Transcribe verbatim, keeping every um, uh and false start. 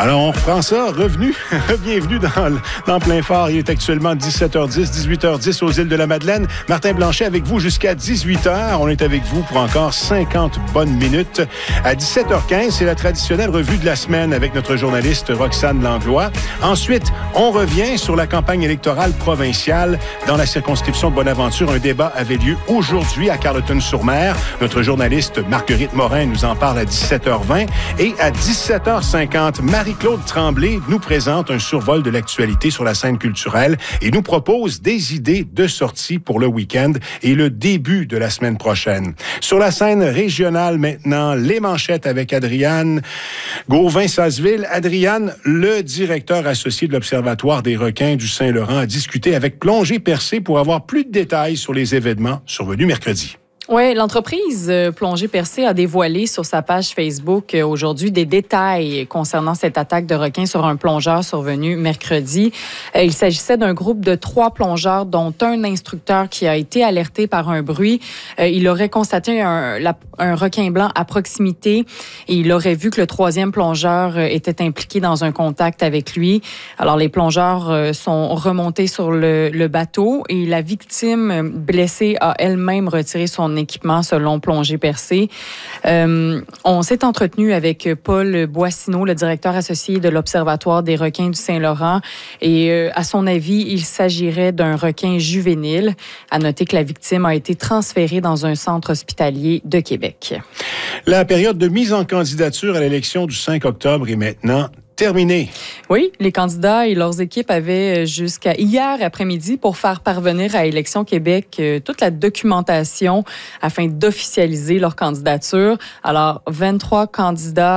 Alors, on reprend ça. Revenu. Bienvenue dans, dans Plein Phare. Il est actuellement dix-sept heures dix, dix-huit heures dix aux îles de la Madeleine. Martin Blanchet avec vous jusqu'à dix-huit heures. On est avec vous pour encore cinquante bonnes minutes. À dix-sept heures quinze, c'est la traditionnelle revue de la semaine avec notre journaliste Roxane Langlois. Ensuite, on revient sur la campagne électorale provinciale dans la circonscription de Bonaventure. Un débat avait lieu aujourd'hui à Carleton-sur-Mer. Notre journaliste Marguerite Morin nous en parle à dix-sept heures vingt. Et à dix-sept heures cinquante, Marie-Claude Tremblay nous présente un survol de l'actualité sur la scène culturelle et nous propose des idées de sortie pour le week-end et le début de la semaine prochaine. Sur la scène régionale maintenant, les manchettes avec Adriane Gauvin-Sasseville. Adriane, le directeur associé de l'Observatoire des requins du Saint-Laurent, a discuté avec Plongée Percée pour avoir plus de détails sur les événements survenus mercredi. Oui, l'entreprise euh, Plongée Percée a dévoilé sur sa page Facebook euh, aujourd'hui des détails concernant cette attaque de requin sur un plongeur survenu mercredi. Euh, il s'agissait d'un groupe de trois plongeurs, dont un instructeur qui a été alerté par un bruit. Euh, il aurait constaté un, la, un requin blanc à proximité et il aurait vu que le troisième plongeur euh, était impliqué dans un contact avec lui. Alors, les plongeurs euh, sont remontés sur le, le bateau et la victime blessée a elle-même retiré son équipement selon Plongée Percée. Euh, on s'est entretenu avec Paul Boissineau, le directeur associé de l'Observatoire des requins du Saint-Laurent. Et euh, à son avis, il s'agirait d'un requin juvénile. À noter que la victime a été transférée dans un centre hospitalier de Québec. La période de mise en candidature à l'élection du cinq octobre est maintenant terminé. Oui, les candidats et leurs équipes avaient jusqu'à hier après-midi pour faire parvenir à Élections Québec euh, toute la documentation afin d'officialiser leur candidature. Alors, vingt-trois candidats